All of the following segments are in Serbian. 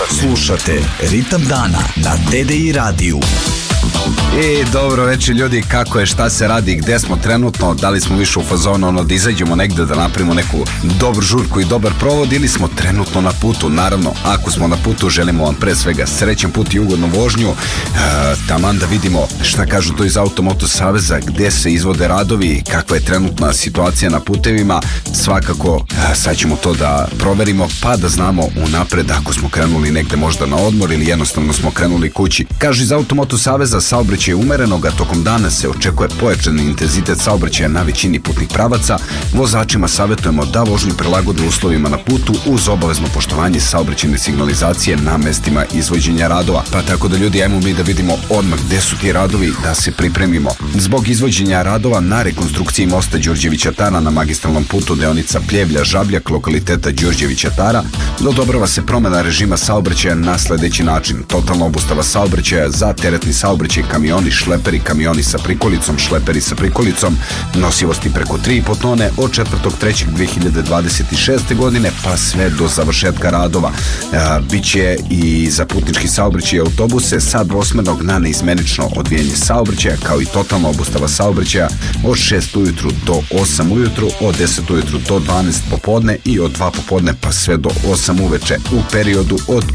Slušate Ritam dana na TDI radiju. Dobro večer ljudi, kako je, šta se radi, gde smo trenutno, da li smo više u fazonu da izađemo negde da napravimo neku dobru žurku i dobar provod ili smo trenutno na putu. Naravno, ako smo na putu, želimo vam pre svega srećan put i ugodnu vožnju, taman da vidimo šta kažu to iz Automoto Saveza, gde se izvode radovi, kakva je trenutna situacija na putevima. Svakako sad ćemo to da proverimo pa da znamo unapred ako smo krenuli negde možda na odmor ili jednostavno smo krenuli kući. Kažu iz Automoto Saveza, saobraćaj je umerenog, a tokom dana se očekuje pojačan intenzitet saobraćaja na većini putnih pravaca. Vozačima savjetujemo da vožnju prilagode uslovima na putu uz obavezno poštovanje saobraćajne signalizacije na mestima izvođenja radova. Pa tako da ljudi, ajmo mi da vidimo odmah gde su ti radovi, da se pripremimo. Zbog izvođenja radova na rekonstrukciji mosta Đurđevića Tara na magistralnom putu deonica Pljevlja-Žabljak lokaliteta Đurđevića Tara odobrava se promena režima saobraćaja na sledeći način: totalna obustava saobraćaja za teretni saobraćaj, kamioni, šleperi, kamioni sa prikolicom, šleperi sa prikolicom, nosivosti preko 3,5 tone od 4.3.2026. godine pa sve do završetka radova. Biće i za putnički saobraćaj i autobuse sa dvosmernog na neizmenično odvijanje saobraćaja, kao i totalna obustava saobraćaja od 6 ujutru do 8 ujutru, od 10 ujutru do 12 popodne i od 2 popodne pa sve do 8 uveče u periodu od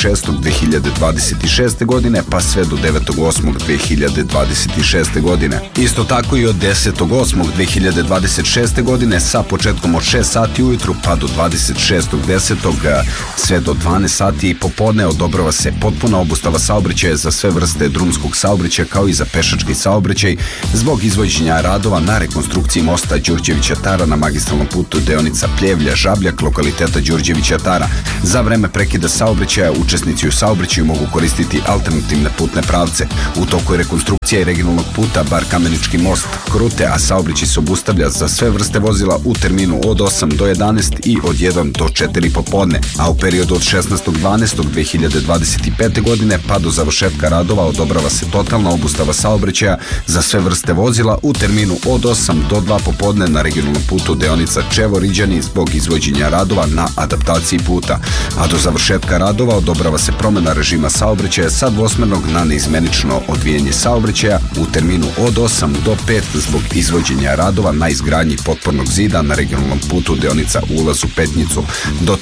1.6.2026. godine pa sve do 9.8.2026. godine. Isto tako i od 10.8.2026. godine sa početkom od 6 sati ujutru pa do 26.10. sve do 12 sati popodne odobrava se potpuna obustava saobraćaja za sve vrste drumskog saobraćaja kao i za pešački saobraćaj zbog izvođenja radova na rekonstrukciji mosta Đurđevića Tara na magistralnom putu deonica Pljevlja-Žabljak lokaliteta Đurđevića Tara. Za vreme prekida saobraćaja učesnici u saobraćaju mogu koristiti alternativne putne pravce. U toku je rekonstrukcija i regionalnog puta Bar Kamenički most Krute, a saobraćaj se obustavlja za sve vrste vozila u terminu od 8 do 11 i od 1 do 4 popodne, a u periodu od 16.12.2025. godine pa do završetka radova odobrava se totalna obustava saobraćaja za sve vrste vozila u terminu od 8 do 2 popodne na regionalnom putu deonica Čevo-Riđani zbog izvođenja radova na adaptaciji puta, a do završetka radova odobrava se promena režima saobraćaja sa dvosmernog na neizmenično odvijanje saobraćaja u terminu od 8 do 5 zbog izvođenja radova na izgradnji potpornog zida na regionalnom putu deonica Ulaz u Petnicu. Do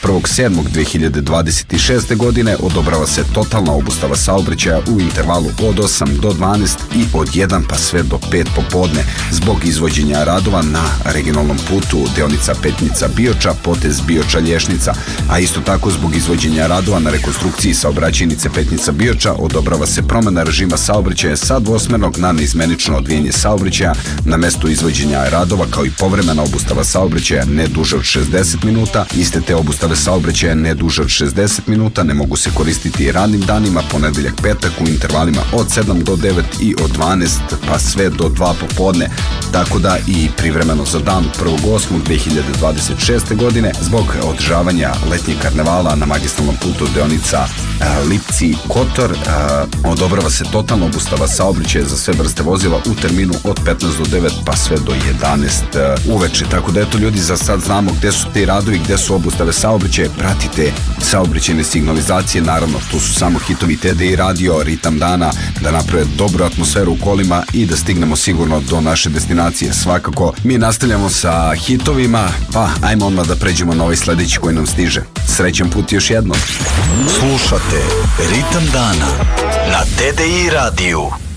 31.7.2026. godine odobrava se totalna obustava saobraćaja u intervalu od 8 do 12 i od 1 pa sve do 5 popodne zbog izvođenja radova na regionalnom putu deonica Petnica-Bioča, potez Bioča-Lješnica, a isto tako zbog izvođenja radova na rekonstrukciji saobraćajnice Petnica-Bioča odobrava se promena režima saobraćaja sa dvosmernog na neizmenično odvijanje saobraćaja na mestu izvođenja radova, kao i povremena obustava saobraćaja ne duže od 60 minuta. Iste te obustave saobraćaja ne duže od 60 minuta ne mogu se koristiti radnim danima, ponedeljak, petak u intervalima od 7 do 9 i od 12 pa sve do 2 popodne, tako da i privremeno za dan 1.8.2026. godine zbog održavanja letnjeg karnevala na magistralnom putu deonica Lipci-Kotor odobrava se totalna obustava saobraćaja za sve vrste vozila u terminu od 15 do 9 pa sve do 11 uveče. Tako da eto ljudi, za sad znamo gde su ti radovi, gde su obustave saobraćaja, pratite saobraćajne signalizacije, naravno tu su samo hitovi TDI radio, ritam dana, da naprave dobru atmosferu u kolima i da stignemo sigurno do naše destinacije. Svakako mi nastavljamo sa hitovima, pa ajmo odmah da pređemo na ovaj sledeći koji nam stiže. Srećan put još jednom. Slušate Ritam dana na TDI radiju.